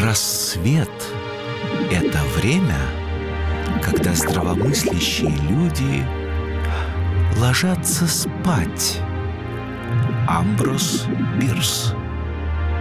Рассвет — это время, когда здравомыслящие люди ложатся спать. Амброс Бирс.